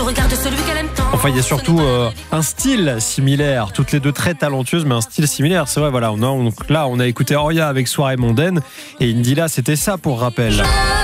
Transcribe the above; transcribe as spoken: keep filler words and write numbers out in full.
regarde celui qu'elle aime tant. Enfin, il y a surtout euh, un style similaire. Toutes les deux très talentueuses, mais un style similaire. C'est vrai, voilà. On a, donc là, on a écouté Oria avec Soirée mondaine. Et Indila, c'était ça pour rappel.